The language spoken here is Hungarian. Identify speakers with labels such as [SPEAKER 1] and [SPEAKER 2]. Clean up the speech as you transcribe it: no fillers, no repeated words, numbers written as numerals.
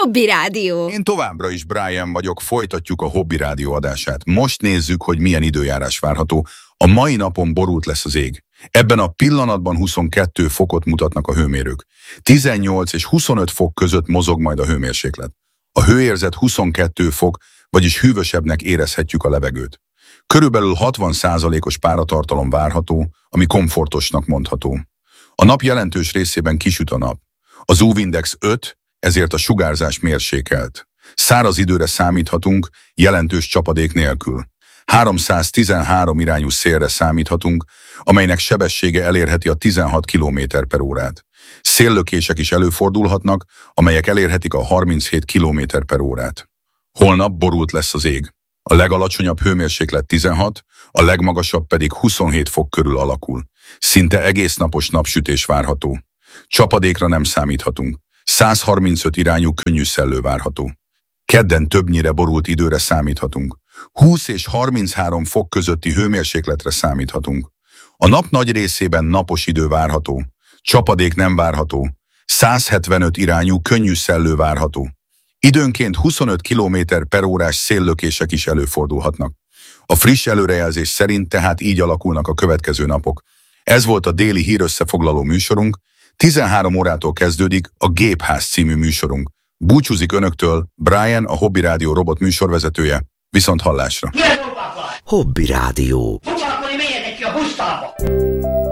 [SPEAKER 1] Hobby Rádió.
[SPEAKER 2] Én továbbra is Brian vagyok, folytatjuk a Hobby Rádió adását. Most nézzük, hogy milyen időjárás várható. A mai napon borult lesz az ég. Ebben a pillanatban 22 fokot mutatnak a hőmérők. 18 és 25 fok között mozog majd a hőmérséklet. A hőérzet 22 fok, vagyis hűvösebbnek érezhetjük a levegőt. Körülbelül 60%-os páratartalom várható, ami komfortosnak mondható. A nap jelentős részében kisüt a nap. Az UV-index 5, ezért a sugárzás mérsékelt. Száraz időre számíthatunk, jelentős csapadék nélkül. 313 irányú szélre számíthatunk, amelynek sebessége elérheti a 16 km/órát. Széllökések is előfordulhatnak, amelyek elérhetik a 37 km/órát. Holnap borult lesz az ég. A legalacsonyabb hőmérséklet 16, a legmagasabb pedig 27 fok körül alakul. Szinte egész napos napsütés várható. Csapadékra nem számíthatunk. 135 irányú könnyű szellő várható. Kedden többnyire borult időre számíthatunk. 20 és 33 fok közötti hőmérsékletre számíthatunk. A nap nagy részében napos idő várható. Csapadék nem várható. 175 irányú könnyű szellő várható. Időnként 25 km/órás széllökések is előfordulhatnak. A friss előrejelzés szerint tehát így alakulnak a következő napok. Ez volt a déli hírösszefoglaló műsorunk. 13 órától kezdődik a Gépház című műsorunk. Búcsúzik önöktől Brian, a Hobby Rádió robot műsorvezetője. Viszont hallásra!
[SPEAKER 3] Hobby Rádió.
[SPEAKER 4] Foglalkozni, menjetek ki a busztalba!